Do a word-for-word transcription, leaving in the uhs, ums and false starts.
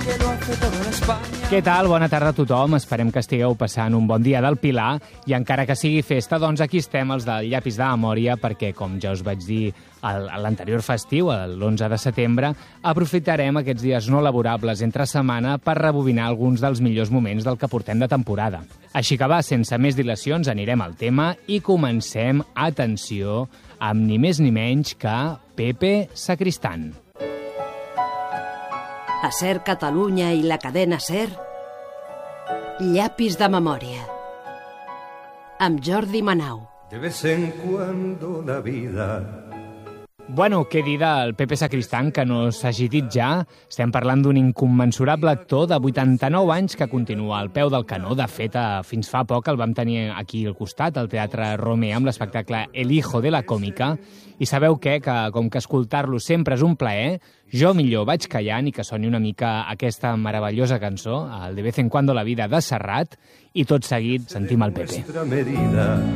Què tal? Bona tarda a tothom. Esperem que estigueu passant un bon dia del Pilar i encara que sigui festa, doncs aquí estem els del Llapis de Memòria perquè, com ja us vaig dir a l'anterior festiu, l'onze de setembre, aprofitarem aquests dies no laborables entre setmana per rebobinar alguns dels millors moments del que portem de temporada. Així que va, sense més dilacions, anirem al tema i comencem, atenció, amb ni més ni menys que Pepe Sacristán. A SER Catalunya i la cadena SER, Llapis de Memòria, amb Jordi Manau. De vez en cuando la vida... Bueno, què dir del Pepe Sacristán, que no s'hagi dit ja. Estem parlant d'un incommensurable actor de vuitanta-nou anys que continua al peu del canó. De fet, fins fa poc el vam tenir aquí al costat, al Teatre Romea, amb l'espectacle El hijo de la còmica. I sabeu què? Que com que escoltar-lo sempre és un plaer, jo millor vaig callant i que soni una mica aquesta meravellosa cançó, el De vez en cuando la vida de Serrat, i tot seguit sentim el Pepe.